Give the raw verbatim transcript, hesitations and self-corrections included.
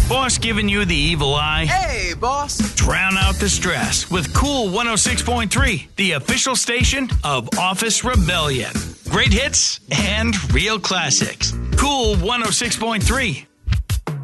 Boss giving you the evil eye? Hey, boss. Drown out the stress with Cool one oh six point three, the official station of Office Rebellion. Great hits and real classics. Cool one oh six point three.